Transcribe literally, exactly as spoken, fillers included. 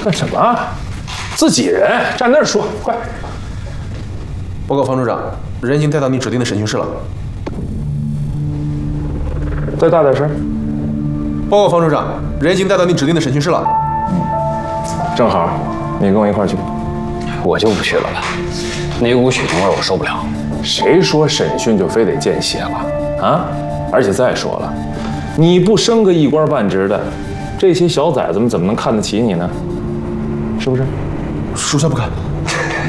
干什么？自己人，站那儿说，快！ 报告方处长，人已经带到你指定的审讯室了。 再大点声。 报告方处长，人已经带到你指定的审讯室了。 正好，你跟我一块儿去。 我就不去了吧，那股血腥味我受不了。 谁说审讯就非得见血了啊？而且再说了，你不升个一官半职的，这些小崽子们怎么能看得起你呢？是不是？ 属下不敢。